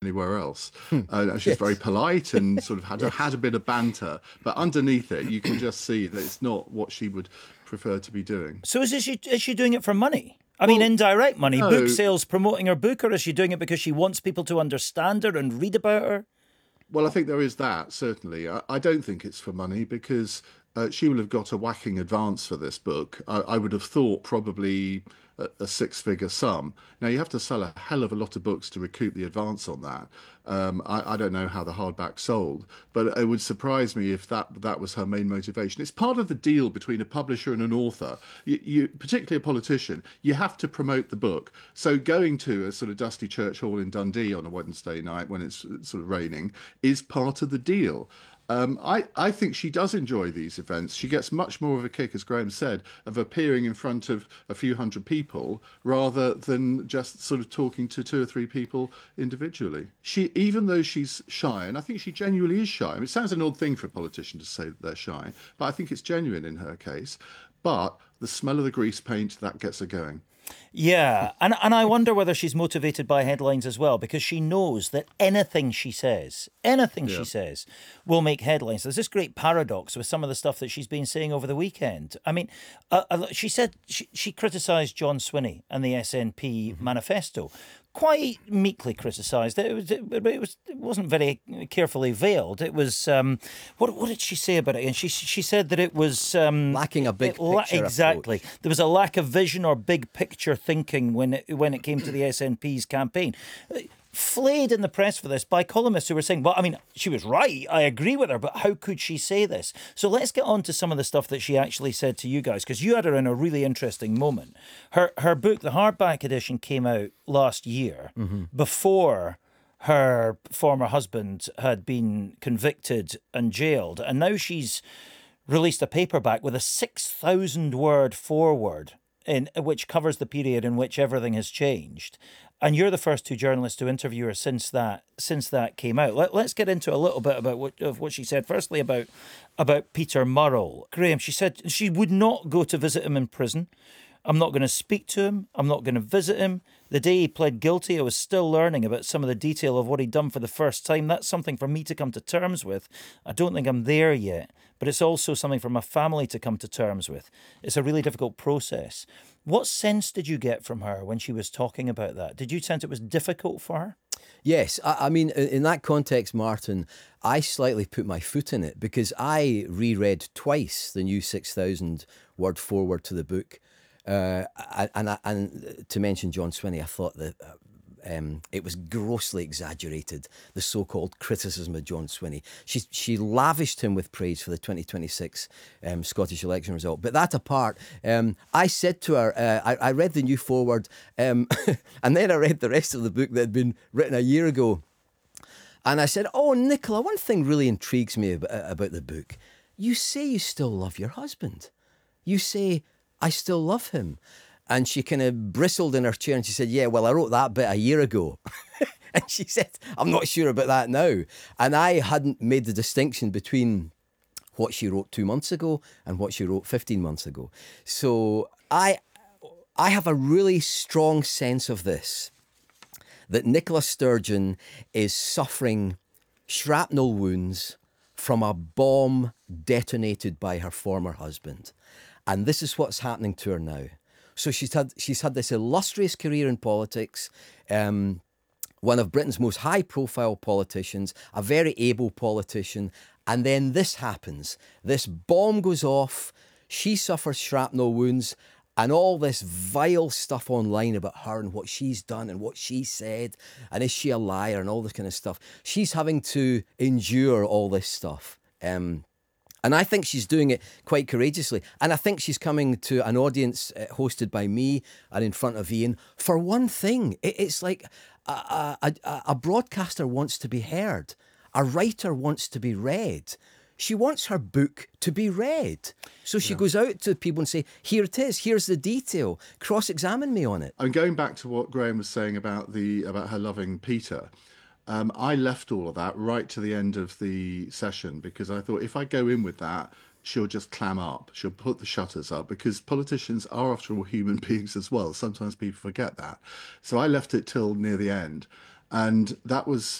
anywhere else. She's very polite and sort of had a bit of banter, but underneath it, you can just see that it's not what she would prefer to be doing. So is she doing it for money? I mean, indirect money, no. book sales, promoting her book, or is she doing it because she wants people to understand her and read about her? Well, I think there is that, certainly. I don't think it's for money because she will have got a whacking advance for this book. I would have thought probably a six-figure sum. Now, you have to sell a hell of a lot of books to recoup the advance on that. I don't know how the hardback sold, but it would surprise me if that was her main motivation. It's part of the deal between a publisher and an author. Particularly a politician, you have to promote the book. So going to a sort of dusty church hall in Dundee on a Wednesday night when it's sort of raining is part of the deal. I think she does enjoy these events. She gets much more of a kick, as Graham said, of appearing in front of a few hundred people rather than just sort of talking to two or three people individually. Even though she's shy, and I think she genuinely is shy. I mean, it sounds an odd thing for a politician to say that they're shy, but I think it's genuine in her case. But the smell of the grease paint, that gets her going. Yeah, and I wonder whether she's motivated by headlines as well, because she knows that anything she says will make headlines. There's this great paradox with some of the stuff that she's been saying over the weekend. I mean, she said she criticised John Swinney and the SNP manifesto. Quite meekly criticised it. It wasn't very carefully veiled. It was what did she say about it? And she said that it was lacking a big picture. Exactly, approach. There was a lack of vision or big picture thinking when it came to the SNP's campaign. Flayed in the press for this by columnists who were saying, well, I mean, she was right, I agree with her, but how could she say this? So let's get on to some of the stuff that she actually said to you guys, because you had her in a really interesting moment. Her book, the hardback edition, came out last year before her former husband had been convicted and jailed, and now she's released a paperback with a 6,000-word foreword which covers the period in which everything has changed. And you're the first two journalists to interview her since that came out. Let's get into a little bit about what she said. Firstly, about Peter Murrell. Graham, she said she would not go to visit him in prison. I'm not going to speak to him. I'm not going to visit him. The day he pled guilty, I was still learning about some of the detail of what he'd done for the first time. That's something for me to come to terms with. I don't think I'm there yet, but it's also something for my family to come to terms with. It's a really difficult process. What sense did you get from her when she was talking about that? Did you sense it was difficult for her? Yes, I mean, in that context, Martin, I slightly put my foot in it because I reread twice the new 6,000-word foreword to the book. And to mention John Swinney, I thought that it was grossly exaggerated, the so-called criticism of John Swinney. She lavished him with praise for the 2026 Scottish election result. But that apart, I said to her, I read the new foreword, and then I read the rest of the book that had been written a year ago. And I said, oh, Nicola, one thing really intrigues me about the book. You say you still love your husband. You say, I still love him. And she kind of bristled in her chair and she said, yeah, well, I wrote that bit a year ago. And she said, I'm not sure about that now. And I hadn't made the distinction between what she wrote 2 months ago and what she wrote 15 months ago. So I have a really strong sense of this, that Nicola Sturgeon is suffering shrapnel wounds from a bomb detonated by her former husband. And this is what's happening to her now. So she's had this illustrious career in politics, one of Britain's most high-profile politicians, a very able politician, and then this happens. This bomb goes off, she suffers shrapnel wounds, and all this vile stuff online about her and what she's done and what she said, and is she a liar and all this kind of stuff. She's having to endure all this stuff. And I think she's doing it quite courageously. And I think she's coming to an audience hosted by me and in front of Ian for one thing. It's like a broadcaster wants to be heard. A writer wants to be read. She wants her book to be read. So she goes out to people and say, here it is, here's the detail, cross-examine me on it. And going back to what Graham was saying about her loving Peter, I left all of that right to the end of the session because I thought if I go in with that, she'll just clam up. She'll put the shutters up because politicians are, after all, human beings as well. Sometimes people forget that. So I left it till near the end. And that was